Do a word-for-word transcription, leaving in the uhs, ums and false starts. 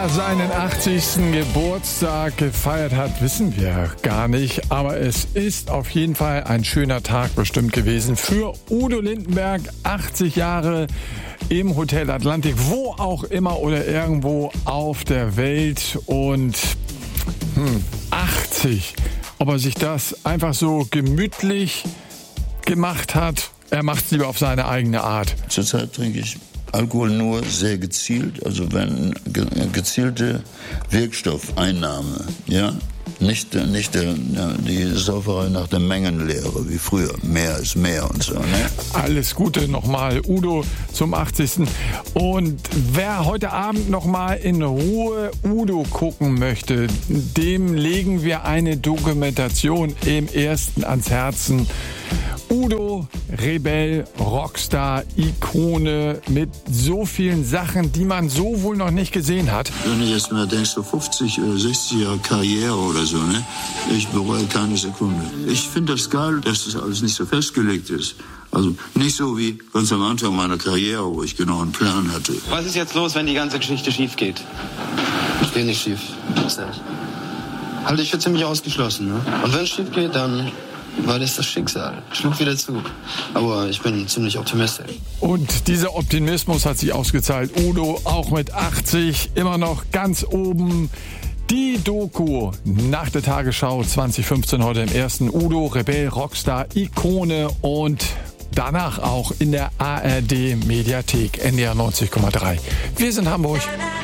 er seinen achtzigsten Geburtstag gefeiert hat, wissen wir gar nicht. Aber es ist auf jeden Fall ein schöner Tag bestimmt gewesen für Udo Lindenberg. achtzig Jahre im Hotel Atlantik, wo auch immer oder irgendwo auf der Welt. Und hm, achtzig, ob er sich das einfach so gemütlich gemacht hat. Er macht es lieber auf seine eigene Art. Zurzeit trinke ich Alkohol nur sehr gezielt, also wenn ge- gezielte Wirkstoffeinnahme, ja, nicht, nicht der, die Sauferei nach der Mengenlehre wie früher, mehr ist mehr und so. Ne? Alles Gute nochmal, Udo, zum achtzigsten Und wer heute Abend nochmal in Ruhe Udo gucken möchte, dem legen wir eine Dokumentation im Ersten ans Herzen. Udo, Rebell, Rockstar, Ikone mit so vielen Sachen, die man so wohl noch nicht gesehen hat. Wenn du jetzt mal denkst, so fünfzig oder sechzig Jahre Karriere oder so, ne? Ich bereue keine Sekunde. Ich finde das geil, dass das alles nicht so festgelegt ist. Also nicht so wie ganz am Anfang meiner Karriere, wo ich genau einen Plan hatte. Was ist jetzt los, wenn die ganze Geschichte schief geht? Ich gehe nicht schief. Halte ich für ziemlich ausgeschlossen. Ne? Und wenn es schief geht, dann war das das Schicksal. Schlug wieder zu. Aber ich bin ziemlich optimistisch. Und dieser Optimismus hat sich ausgezahlt. Udo auch mit achtzig immer noch ganz oben. Die Doku nach der Tagesschau zwanzig fünfzehn heute im Ersten. Udo, Rebell, Rockstar, Ikone und danach auch in der A R D Mediathek N D R neunzig Komma drei. Wir sind Hamburg.